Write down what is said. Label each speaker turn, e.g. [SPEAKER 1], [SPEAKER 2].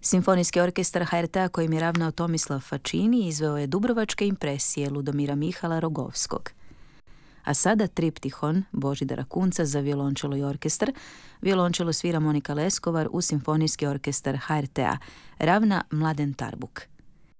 [SPEAKER 1] Simfonijski orkestar HRT-a kojim je ravnao Tomislav Facini izveo je Dubrovačke impresije Ludomira Mihala Rogovskog. A sada triptihon Božidara Kunca za violončelo i orkestar. Violončelo svira Monika Leskovar u Simfonijski orkestar HRT-a, ravna Mladen Tarbuk.